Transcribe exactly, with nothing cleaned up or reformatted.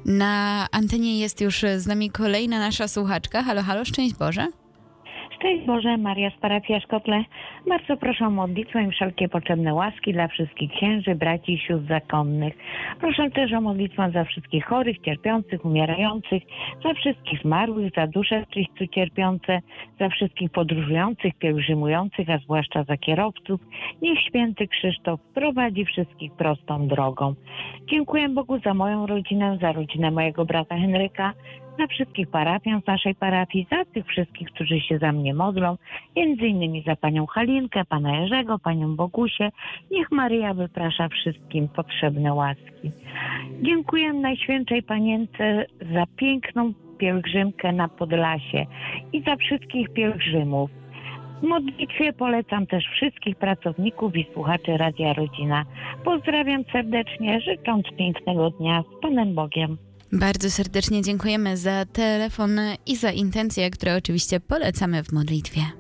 Na antenie jest już z nami kolejna nasza słuchaczka. Halo, halo, szczęść Boże. Szczęść Boże, Maria z parafii Szkotle. Bardzo proszę o modlitwę i wszelkie potrzebne łaski dla wszystkich księży, braci i sióstr zakonnych. Proszę też o modlitwę za wszystkich chorych, cierpiących, umierających, za wszystkich zmarłych, za dusze w Chrystu cierpiące, za wszystkich podróżujących, pielgrzymujących, a zwłaszcza za kierowców. Niech święty Krzysztof prowadzi wszystkich prostą drogą. Dziękuję Bogu za moją rodzinę, za rodzinę mojego brata Henryka, za wszystkich parafian z naszej parafii, za tych wszystkich, którzy się za mnie modlą, między innymi za panią Halinkę, pana Jerzego, panią Bogusię. Niech Maryja wyprasza wszystkim potrzebne łaski. Dziękuję Najświętszej Panience za piękną pielgrzymkę na Podlasie i za wszystkich pielgrzymów. W modlitwie polecam też wszystkich pracowników i słuchaczy Radia Rodzina. Pozdrawiam serdecznie, życząc pięknego dnia z Panem Bogiem. Bardzo serdecznie dziękujemy za telefon i za intencje, które oczywiście polecamy w modlitwie.